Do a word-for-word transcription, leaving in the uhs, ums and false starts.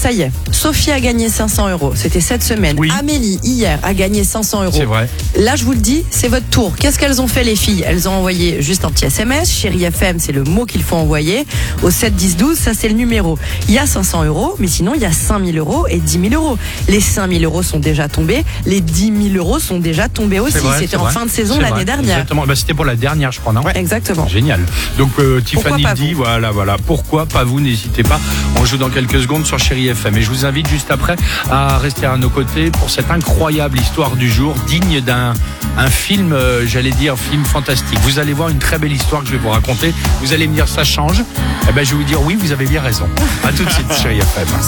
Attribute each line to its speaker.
Speaker 1: ça y est. Sophie a gagné cinq cents euros. C'était cette semaine.
Speaker 2: Oui.
Speaker 1: Amélie, hier, a gagné cinq cents euros.
Speaker 2: C'est vrai.
Speaker 1: Là, je vous le dis, c'est votre tour. Qu'est-ce qu'elles ont fait, les filles? Elles ont envoyé juste un petit S M S. Chérie F M, c'est le mot qu'il faut envoyer. Au sept dix douze, ça, c'est le numéro. Il y a cinq cents euros, mais sinon, il y a cinq mille euros et dix mille euros. Les cinq mille euros sont déjà tombés. Les dix mille euros sont déjà tombés aussi.
Speaker 2: Vrai,
Speaker 1: C'était en
Speaker 2: vrai.
Speaker 1: fin de saison
Speaker 2: C'est
Speaker 1: l'année
Speaker 2: vrai.
Speaker 1: dernière.
Speaker 2: Exactement. Bah, c'était pour la dernière, je crois, non?
Speaker 1: Ouais, exactement.
Speaker 2: Génial. Donc euh, Tiffany
Speaker 1: pas
Speaker 2: dit
Speaker 1: vous
Speaker 2: voilà voilà pourquoi pas vous, n'hésitez pas. On joue dans quelques secondes sur Chérie F M et je vous invite juste après à rester à nos côtés pour cette incroyable histoire du jour, digne d'un un film, euh, j'allais dire film fantastique. Vous allez voir une très belle histoire que je vais vous raconter. Vous allez me dire ça change. Eh ben je vais vous dire oui, vous avez bien raison. À tout de suite Chérie F M.